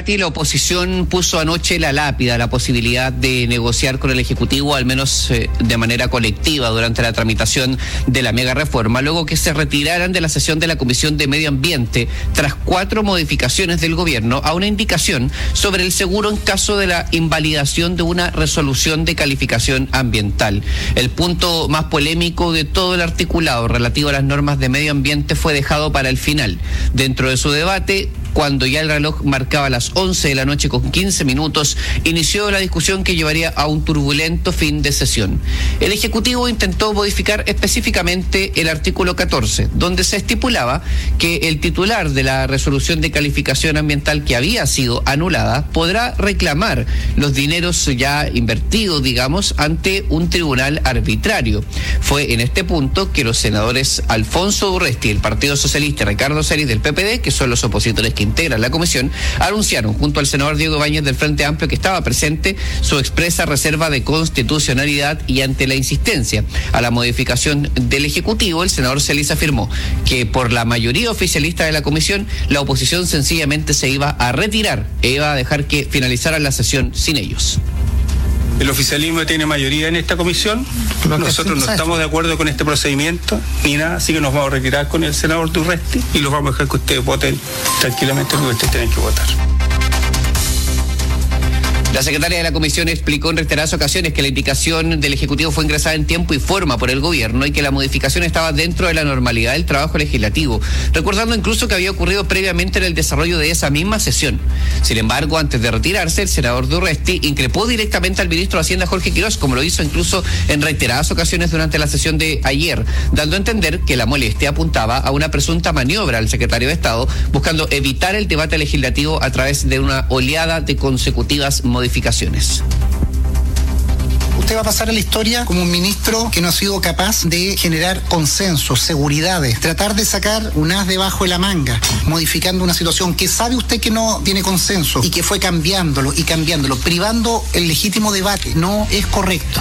Katy, la oposición puso anoche la lápida, la posibilidad de negociar con el Ejecutivo, al menos de manera colectiva, durante la tramitación de la mega reforma, luego que se retiraran de la sesión de la Comisión de Medio Ambiente, tras 4 modificaciones del gobierno a una indicación sobre el seguro en caso de la invalidación de una resolución de calificación ambiental. El punto más polémico de todo el articulado relativo a las normas de medio ambiente fue dejado para el final. Dentro de su debate, cuando ya el reloj marcaba las 11 de la noche con 15 minutos, inició la discusión que llevaría a un turbulento fin de sesión. El Ejecutivo intentó modificar específicamente el artículo 14, donde se estipulaba que el titular de la resolución de calificación ambiental que había sido anulada podrá reclamar los dineros ya invertidos, digamos, ante un tribunal arbitrario. Fue en este punto que los senadores Alfonso Urresti del Partido Socialista y Ricardo Celis del PPD, que son los opositores que integran la comisión, anunciaron junto al senador Diego Ibáñez del Frente Amplio, que estaba presente, su expresa reserva de constitucionalidad, y ante la insistencia a la modificación del Ejecutivo, el senador Celis afirmó que por la mayoría oficialista de la comisión, la oposición sencillamente se iba a retirar e iba a dejar que finalizaran la sesión sin ellos. El oficialismo tiene mayoría en esta comisión. Nosotros no estamos de acuerdo con este procedimiento ni nada, así que nos vamos a retirar con el senador Urresti y los vamos a dejar que ustedes voten tranquilamente lo que ustedes tienen que votar. La secretaria de la comisión explicó en reiteradas ocasiones que la indicación del Ejecutivo fue ingresada en tiempo y forma por el gobierno y que la modificación estaba dentro de la normalidad del trabajo legislativo, recordando incluso que había ocurrido previamente en el desarrollo de esa misma sesión. Sin embargo, antes de retirarse, el senador Urresti increpó directamente al ministro de Hacienda, Jorge Quiroz, como lo hizo incluso en reiteradas ocasiones durante la sesión de ayer, dando a entender que la molestia apuntaba a una presunta maniobra al secretario de Estado, buscando evitar el debate legislativo a través de una oleada de consecutivas modificaciones. Usted va a pasar a la historia como un ministro que no ha sido capaz de generar consensos, seguridades, tratar de sacar un as debajo de la manga, modificando una situación que sabe usted que no tiene consenso y que fue cambiándolo, privando el legítimo debate. No es correcto.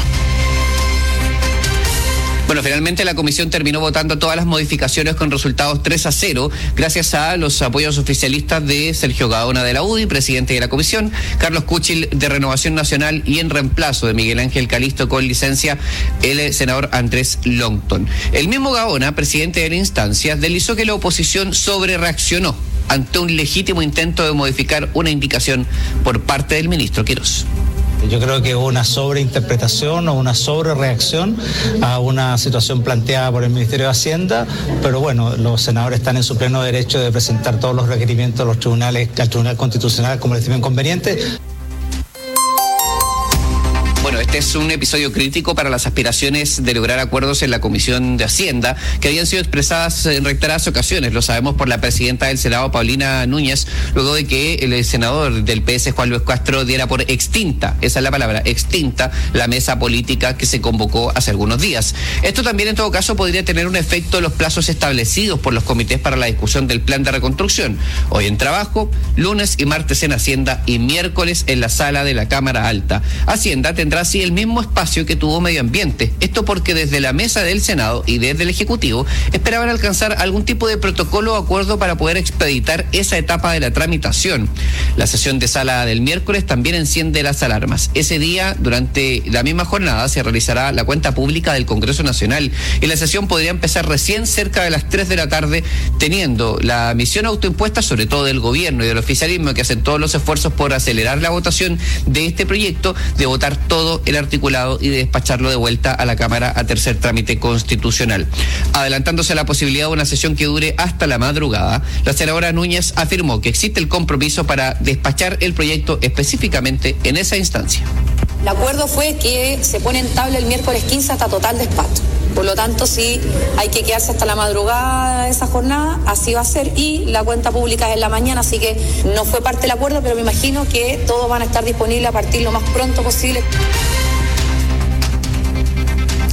Bueno, finalmente la comisión terminó votando todas las modificaciones con resultados 3-0, gracias a los apoyos oficialistas de Sergio Gaona de la UDI, presidente de la comisión, Carlos Kuchil de Renovación Nacional, y en reemplazo de Miguel Ángel Calisto con licencia, el senador Andrés Longton. El mismo Gaona, presidente de la instancia, deslizó que la oposición sobrereaccionó ante un legítimo intento de modificar una indicación por parte del ministro Quiroz. Yo creo que hubo una sobreinterpretación o una sobrereacción a una situación planteada por el Ministerio de Hacienda, pero bueno, los senadores están en su pleno derecho de presentar todos los requerimientos a los tribunales, al Tribunal Constitucional, como les estimen conveniente. Bueno, este es un episodio crítico para las aspiraciones de lograr acuerdos en la Comisión de Hacienda, que habían sido expresadas en reiteradas ocasiones. Lo sabemos por la presidenta del Senado, Paulina Núñez, luego de que el senador del PS, Juan Luis Castro, diera por extinta, esa es la palabra, extinta, la mesa política que se convocó hace algunos días. Esto también, en todo caso, podría tener un efecto en los plazos establecidos por los comités para la discusión del plan de reconstrucción. Hoy en trabajo, lunes y martes en Hacienda y miércoles en la sala de la Cámara Alta. Hacienda tendrá así el mismo espacio que tuvo Medio Ambiente. Esto porque desde la mesa del Senado y desde el Ejecutivo esperaban alcanzar algún tipo de protocolo o acuerdo para poder expeditar esa etapa de la tramitación. La sesión de sala del miércoles también enciende las alarmas. Ese día, durante la misma jornada, se realizará la cuenta pública del Congreso Nacional y la sesión podría empezar recién cerca de las 3 de la tarde, teniendo la misión autoimpuesta, sobre todo del gobierno y del oficialismo, que hacen todos los esfuerzos por acelerar la votación de este proyecto, de votar todo el articulado y de despacharlo de vuelta a la Cámara a tercer trámite constitucional. Adelantándose a la posibilidad de una sesión que dure hasta la madrugada, la senadora Núñez afirmó que existe el compromiso para despachar el proyecto específicamente en esa instancia. El acuerdo fue que se pone en tabla el miércoles 15 hasta total despacho. Por lo tanto, si hay que quedarse hasta la madrugada de esa jornada, así va a ser, y la cuenta pública es en la mañana, así que no fue parte del acuerdo, pero me imagino que todos van a estar disponibles a partir lo más pronto posible.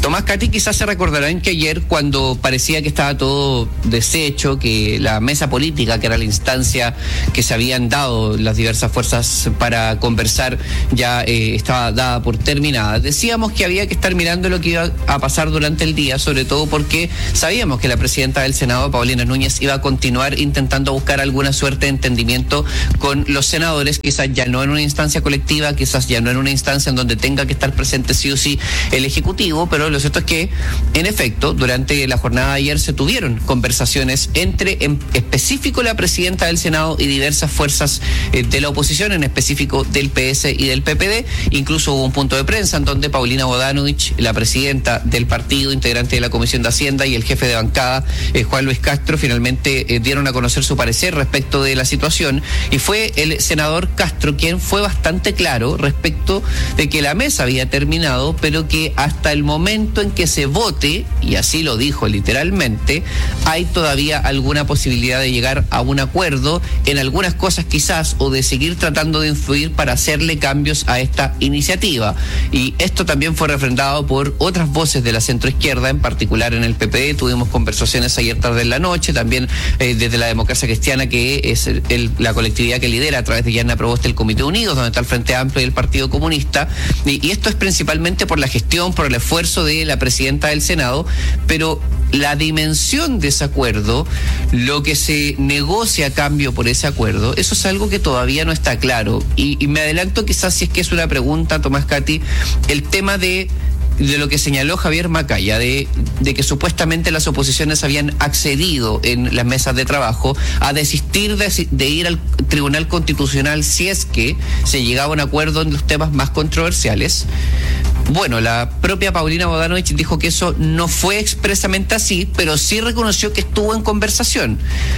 Tomás, Katy, quizás se recordarán que ayer, cuando parecía que estaba todo deshecho, que la mesa política, que era la instancia que se habían dado las diversas fuerzas para conversar, ya estaba dada por terminada, decíamos que había que estar mirando lo que iba a pasar durante el día, sobre todo porque sabíamos que la presidenta del Senado, Paulina Núñez, iba a continuar intentando buscar alguna suerte de entendimiento con los senadores, quizás ya no en una instancia colectiva, quizás ya no en una instancia en donde tenga que estar presente sí o sí el Ejecutivo, pero lo cierto es que, en efecto, durante la jornada de ayer se tuvieron conversaciones entre, en específico, la presidenta del Senado y diversas fuerzas de la oposición, en específico del PS y del PPD. Incluso hubo un punto de prensa en donde Paulina Bodanovich, la presidenta del partido, integrante de la Comisión de Hacienda, y el jefe de bancada, Juan Luis Castro, finalmente dieron a conocer su parecer respecto de la situación, y fue el senador Castro quien fue bastante claro respecto de que la mesa había terminado, pero que hasta el momento en que se vote, y así lo dijo literalmente, hay todavía alguna posibilidad de llegar a un acuerdo en algunas cosas quizás, o de seguir tratando de influir para hacerle cambios a esta iniciativa. Y esto también fue refrendado por otras voces de la centroizquierda, en particular en el PPD. Tuvimos conversaciones ayer tarde en la noche, también desde la Democracia Cristiana, que es la colectividad que lidera a través de Yanna Proboste el Comité Unidos, donde está el Frente Amplio y el Partido Comunista, y esto es principalmente por la gestión, por el esfuerzo de la presidenta del Senado, pero la dimensión de ese acuerdo, lo que se negocia a cambio por ese acuerdo, eso es algo que todavía no está claro. Y me adelanto quizás, si es que es una pregunta, Tomás, Katy, el tema de lo que señaló Javier Macaya, de que supuestamente las oposiciones habían accedido en las mesas de trabajo a desistir de ir al Tribunal Constitucional si es que se llegaba a un acuerdo en los temas más controversiales. Bueno, la propia Paulina Bodanovich dijo que eso no fue expresamente así, pero sí reconoció que estuvo en conversación.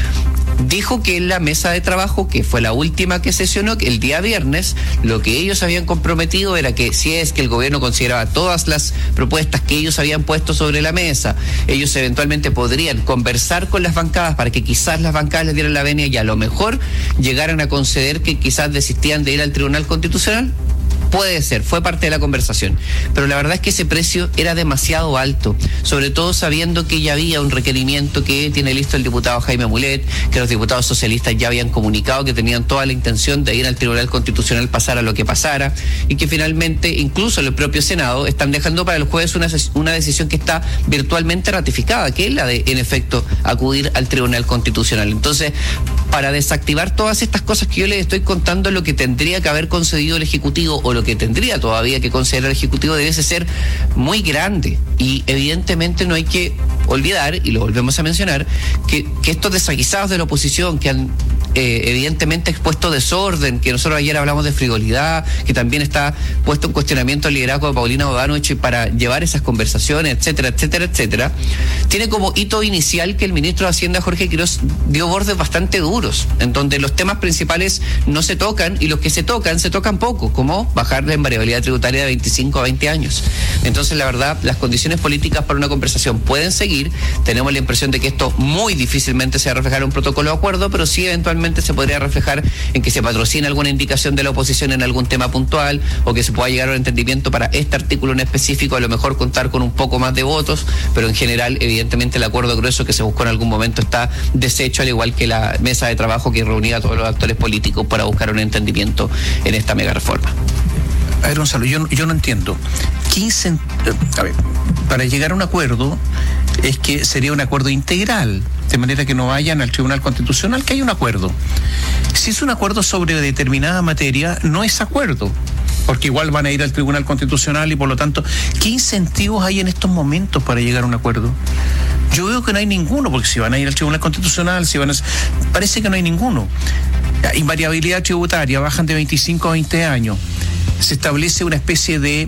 Dijo que en la mesa de trabajo, que fue la última que sesionó, que el día viernes, lo que ellos habían comprometido era que si es que el gobierno consideraba todas las propuestas que ellos habían puesto sobre la mesa, ellos eventualmente podrían conversar con las bancadas para que quizás las bancadas les dieran la venia y a lo mejor llegaran a conceder que quizás desistían de ir al Tribunal Constitucional. Puede ser, fue parte de la conversación, pero la verdad es que ese precio era demasiado alto, sobre todo sabiendo que ya había un requerimiento que tiene listo el diputado Jaime Mulet, que los diputados socialistas ya habían comunicado que tenían toda la intención de ir al Tribunal Constitucional, pasara lo que pasara, y que finalmente incluso el propio Senado están dejando para el jueves una decisión que está virtualmente ratificada, que es la de, en efecto, acudir al Tribunal Constitucional. Entonces, para desactivar todas estas cosas que yo les estoy contando, lo que tendría que haber concedido el Ejecutivo, o lo que tendría todavía que considerar el Ejecutivo, debe ser muy grande. Y evidentemente no hay que olvidar, y lo volvemos a mencionar, que estos desaguisados de la oposición que han evidentemente expuesto desorden, que nosotros ayer hablamos de frivolidad, que también está puesto en cuestionamiento el liderazgo de Paulina Bodanovich para llevar esas conversaciones, etcétera, etcétera, etcétera, tiene como hito inicial que el ministro de Hacienda, Jorge Quiroz, dio bordes bastante duros, en donde los temas principales no se tocan, y los que se tocan poco, como bajar la invariabilidad tributaria de 25 a 20 años. Entonces, la verdad, las condiciones políticas para una conversación pueden seguir. Tenemos la impresión de que esto muy difícilmente se va a reflejar en un protocolo de acuerdo, pero sí eventualmente se podría reflejar en que se patrocine alguna indicación de la oposición en algún tema puntual, o que se pueda llegar a un entendimiento para este artículo en específico, a lo mejor contar con un poco más de votos, pero en general, evidentemente, el acuerdo grueso que se buscó en algún momento está deshecho, al igual que la mesa de trabajo que reunía a todos los actores políticos para buscar un entendimiento en esta mega reforma. A ver, Gonzalo, yo no entiendo. A ver, para llegar a un acuerdo es que sería un acuerdo integral, de manera que no vayan al Tribunal Constitucional, que hay un acuerdo. Si es un acuerdo sobre determinada materia, no es acuerdo, porque igual van a ir al Tribunal Constitucional y por lo tanto, ¿qué incentivos hay en estos momentos para llegar a un acuerdo? Yo veo que no hay ninguno, porque si van a ir al Tribunal Constitucional, parece que no hay ninguno. Invariabilidad tributaria, bajan de 25 a 20 años. Se establece una especie de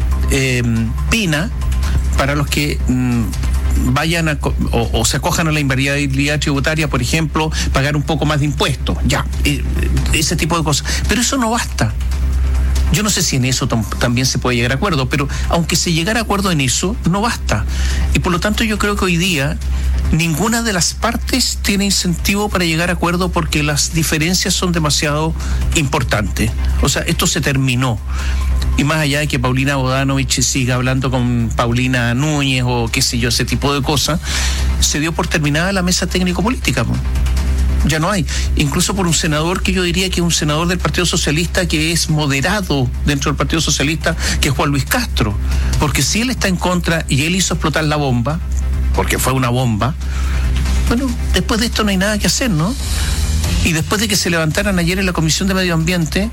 pena para los que vayan o se acojan a la invariabilidad tributaria, por ejemplo, pagar un poco más de impuestos, ese tipo de cosas. Pero eso no basta. Yo no sé si en eso también se puede llegar a acuerdo, pero aunque se llegara a acuerdo en eso, no basta. Y por lo tanto yo creo que hoy día ninguna de las partes tiene incentivo para llegar a acuerdo porque las diferencias son demasiado importantes. O sea, esto se terminó. Y más allá de que Paulina Bodanovich siga hablando con Paulina Núñez o qué sé yo, ese tipo de cosas, se dio por terminada la mesa técnico-política. Ya no hay, incluso por un senador que yo diría que es un senador del Partido Socialista que es moderado dentro del Partido Socialista, que es Juan Luis Castro, porque si él está en contra y él hizo explotar la bomba, porque fue una bomba, bueno, después de esto no hay nada que hacer, ¿no? Y después de que se levantaran ayer en la Comisión de Medio Ambiente